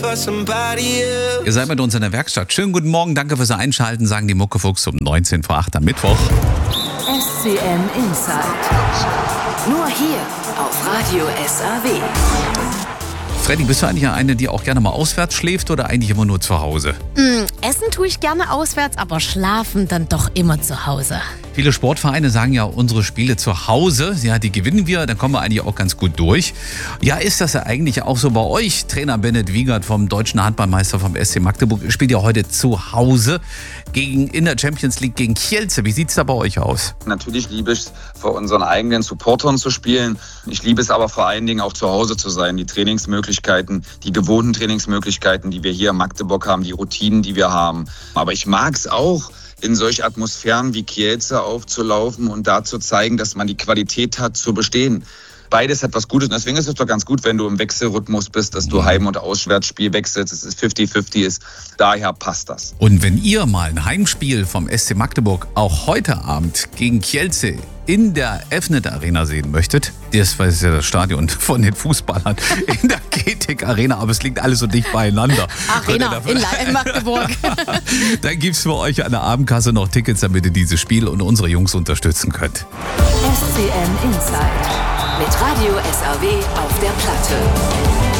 Ihr seid mit uns in der Werkstatt. Schönen guten Morgen, danke fürs Einschalten, sagen die Muckefuchs um 19 vor 8 am Mittwoch. SCM Insight. Nur hier auf Radio SAW. Freddy, bist du eigentlich eine, die auch gerne mal auswärts schläft oder eigentlich immer nur zu Hause? Essen tue ich gerne auswärts, aber schlafen dann doch immer zu Hause. Viele Sportvereine sagen ja, unsere Spiele zu Hause, ja, die gewinnen wir, dann kommen wir eigentlich auch ganz gut durch. Ja, ist das ja eigentlich auch so bei euch? Trainer Bennett Wiegert vom deutschen Handballmeister vom SC Magdeburg spielt ja heute zu Hause in der Champions League gegen Kielce. Wie sieht es da bei euch aus? Natürlich liebe ich es, vor unseren eigenen Supportern zu spielen. Ich liebe es aber vor allen Dingen auch zu Hause zu sein. Die Trainingsmöglichkeiten, die gewohnten Trainingsmöglichkeiten, die wir hier in Magdeburg haben, die Routinen, die wir haben. Aber ich mag es auch, in solch Atmosphären wie Kielce aufzulaufen und da zu zeigen, dass man die Qualität hat, zu bestehen. Beides hat was Gutes und deswegen ist es doch ganz gut, wenn du im Wechselrhythmus bist, dass du Heim- und Auswärtsspiel wechselst, dass es 50-50 ist. Daher passt das. Und wenn ihr mal ein Heimspiel vom SC Magdeburg auch heute Abend gegen Kielce in der Fnet Arena sehen möchtet, das ist ja das Stadion von den Fußballern in der GTEC Arena, aber es liegt alles so dicht beieinander. Arena in Magdeburg. Dann gibt es für euch an der Abendkasse noch Tickets, damit ihr dieses Spiel und unsere Jungs unterstützen könnt. SCM Insight. Mit Radio SAW auf der Platte.